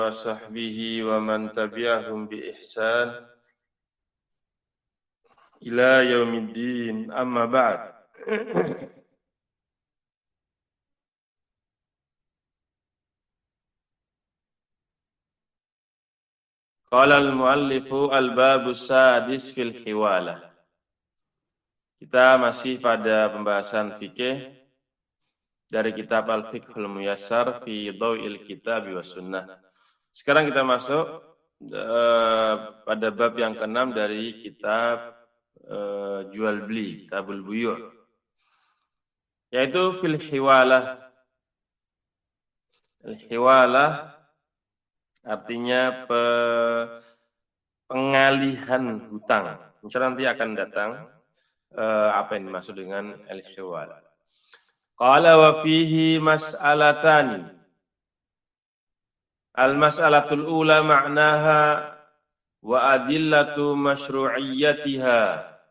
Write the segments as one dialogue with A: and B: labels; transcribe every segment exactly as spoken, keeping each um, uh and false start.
A: وصحبه ومن تبعهم بإحسان إلى يوم الدين أما بعد. Qala al-muallifu al-babu sadis fil hiwalah. Kita masih pada pembahasan fikih dari kitab Al-Fiqhul Muyassar fi Dhaw'il Kitab wa Sunnah. Sekarang kita masuk uh, pada bab yang keenam dari kitab uh, jual beli, Kitabul Buyu', yaitu fil hiwalah. Al-hiwalah artinya pe, pengalihan hutang. Insya Allah nanti akan datang uh, apa yang dimaksud dengan al-hiwalah. Qala wa fihi mas'alatani. Al-mas'alatul ula ma'naha wa adillatu masyru'iyyatiha.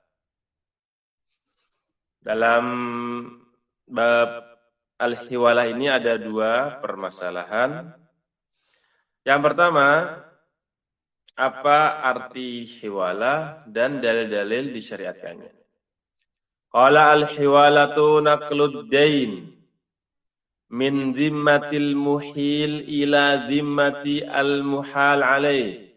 A: Dalam bab al-hiwalah ini ada dua permasalahan. Yang pertama, apa arti hiwalah dan dalil-dalil disyariatkannya. Qala al-hiwalatu naqlud dain min dhimmatil muhil ila dhimmati al-muhal alaih.